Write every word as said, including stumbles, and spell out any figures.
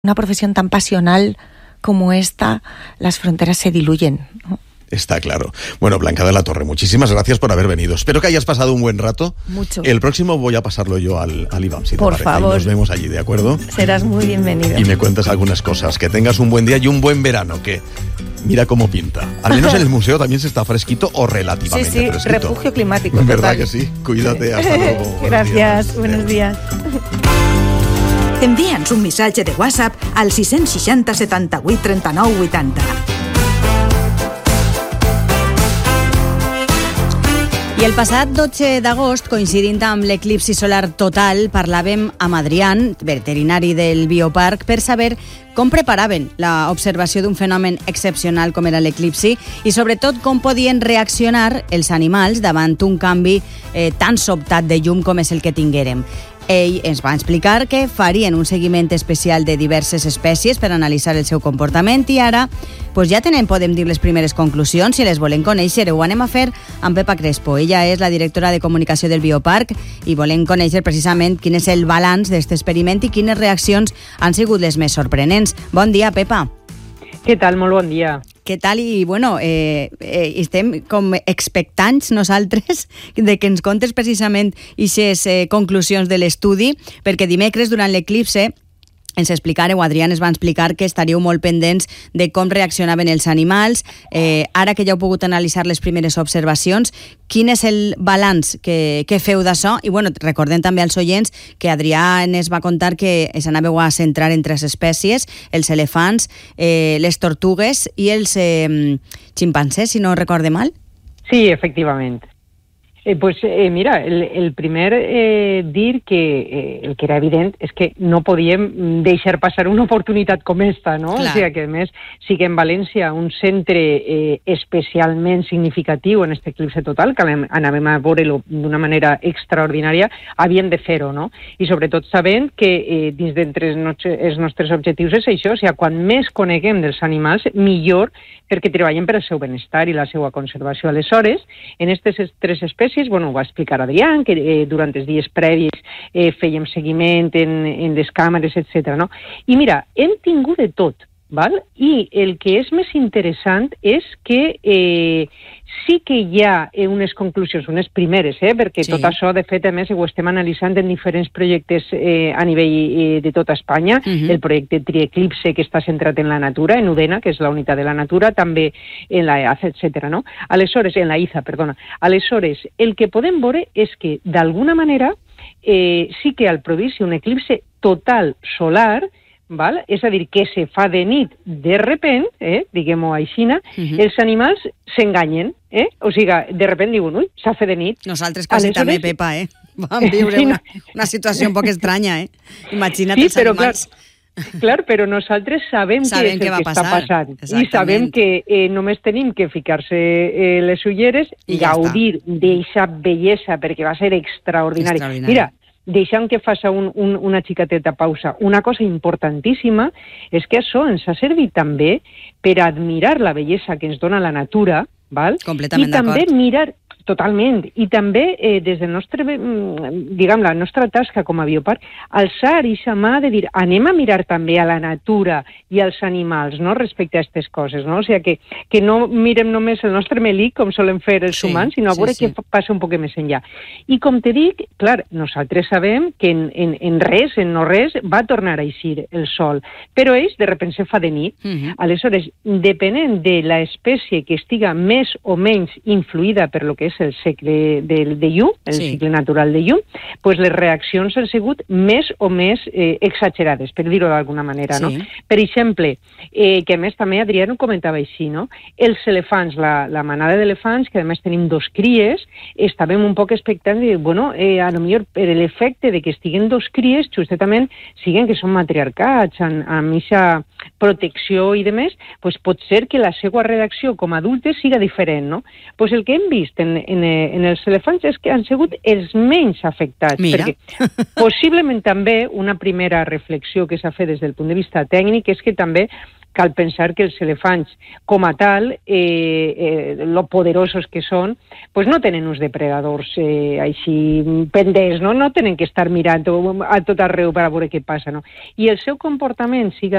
una profesión tan pasional como esta, las fronteras se diluyen, ¿no? Está claro. Bueno, Blanca de la Torre, muchísimas gracias por haber venido. Espero que hayas pasado un buen rato. Mucho. El próximo voy a pasarlo yo al, al I B A M, si te Por parece. favor. Y nos vemos allí, ¿de acuerdo? Serás muy bienvenido. Y me cuentas algunas cosas. Que tengas un buen día y un buen verano, que mira cómo pinta. Al menos en el museo también se está fresquito o relativamente sí, sí, fresquito. refugio climático. ¿Verdad total. que sí? Cuídate, hasta luego. Buenos Gracias, días. buenos días. Envia'ns un missatge de WhatsApp al sis sis zero, setanta-vuit, trenta-nou, vuitanta. I el passat dotze d'agost, coincidint amb l'eclipsi solar total, parlàvem amb Adrián, veterinari del Bioparc, per saber com preparaven l'observació d'un fenomen excepcional com era l'eclipsi i, sobretot, com podien reaccionar els animals davant un canvi eh, tan sobtat de llum com és el que tinguérem. Ell ens va explicar que farien un seguiment especial de diverses espècies per analitzar el seu comportament i ara pues ja tenen, podem dir, les primeres conclusions. Si les volem conèixer, ho anem a fer amb Pepa Crespo. Ella és la directora de comunicació del Bioparc i volem conèixer precisament quin és el balanç d'aquest experiment i quines reaccions han sigut les més sorprenents. Bon dia, Pepa. Què tal? Molt bon dia. Què tal? I, bueno, eh, eh, estem com expectants nosaltres de que ens contes precisament aquestes eh, conclusions de l'estudi, perquè dimecres, durant l'eclipse, ens explicareu, Adrián es va explicar que estaríeu molt pendents de com reaccionaven els animals. Eh, ara que ja heu pogut analitzar les primeres observacions, quin és el balanç que, que feu d'això? I bueno, recordem també als oients que Adrián es va contar que s'anàveu a centrar en tres espècies, els elefants, eh, les tortugues i els eh, ximpancers, si no recorde mal. Sí, efectivament. Eh, pues eh, mira, el, el primer eh, dir que eh, el que era evident és que no podíem deixar passar una oportunitat com esta, no? Clar. O sigui que, a més, sí que en València un centre eh, especialment significatiu en aquest eclipse total, que anàvem a veure-lo d'una manera extraordinària, havien de fer-ho, no? I sobretot sabent que eh, dins d'entre els nostres objectius és això, o sigui, quan més coneguem dels animals, millor, perquè treballem per al seu benestar i la seva conservació. Aleshores, en aquestes tres espècies, bueno, ho va explicar Adrián, que eh, durant els dies previs eh, fèiem seguiment en, en les càmeres, etcètera, no? I mira, hem tingut de tot, val? I el que és més interessant és que eh, sí que hi ha eh, unes conclusions, unes primeres, eh, perquè sí. Tot això, de fet, a més, ho estem analitzant en diferents projectes eh, a nivell eh, de tota Espanya. Uh-huh. El projecte Trieclipse, que està centrat en la natura, en UDENA, que és la unitat de la natura, també en la E A Z, etcètera, no? Aleshores, en la I Z A, perdona. Aleshores, el que podem veure és que, d'alguna manera, eh, sí que al produir-se un eclipse total solar, val? És a dir, que se fa de nit de repent, eh, diguem-ho així, uh-huh. Els animals s'enganyen, eh? O sigui, de repent diuen, ui, s'ha fet de nit. Nosaltres quasi Aleshores... també, Pepa, eh? Vam viure sí, no. una, una situació un poc estranya, eh? Imagina't sí, els però, animals. Clar, clar, però nosaltres sabem, sabem què és el que, que està passant. I sabem que eh, només tenim que ficar-se eh, les ulleres, i gaudir ja d'eixa bellesa, perquè va ser extraordinari. extraordinari. Mira, deixant que faci un, un, una xicateta pausa. Una cosa importantíssima és que això ens ha servit també per admirar la bellesa que ens dona la natura, val? Completament I també d'acord. mirar... Totalment. I també, eh, des del nostre, diguem, la nostra tasca com a Bioparc, alçar aquesta mà de dir, anem a mirar també a la natura i als animals, no?, respecte a aquestes coses, no? O sigui, que, que no mirem només el nostre melic, com solen fer els sí, humans, sinó a veure sí, sí. què passa un poc més enllà. I com te dic, clar, nosaltres sabem que en, en, en res, en no res, va tornar a eixir el sol, però ells de repente se fa de nit. Uh-huh. Aleshores, depenent de l'espècie que estiga més o menys influïda per lo que és el cicle de, de llum, el sí. cicle natural de llum, pues les reaccions han sigut més o més eh, exagerades, per dir-ho d'alguna manera, sí. no? Per exemple, eh, que a més també Adrián ho comentava així, no? Els elefants, la, la manada d'elefants, que a més tenim dos cries, estàvem un poc expectants de, bueno, eh, a lo millor per l'efecte de que estiguen dos cries, justament siguen que són matriarcats, amb, amb aquesta protecció i demés, pues pot ser que la seva redacció com a adultes siga diferent, no? Pues el que hem vist en, en, en els elefants és que han sigut els menys afectats. Mira. Perquè possiblement també una primera reflexió que s'ha fet des del punt de vista tècnic és que també cal pensar que els elefants, com a tal, eh, eh, lo poderosos que són, pues no tenen uns depredadors eh, així pendents, no? No tenen que estar mirant a tot arreu per a veure què passa, no? I el seu comportament, siga